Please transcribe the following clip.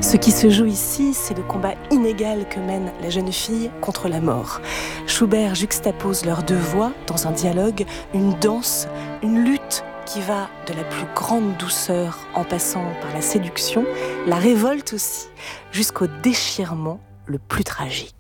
Ce qui se joue ici, c'est le combat inégal que mène la jeune fille contre la mort. Schubert juxtapose leurs deux voix dans un dialogue, une danse, une lutte qui va de la plus grande douceur en passant par la séduction, la révolte aussi, jusqu'au déchirement le plus tragique.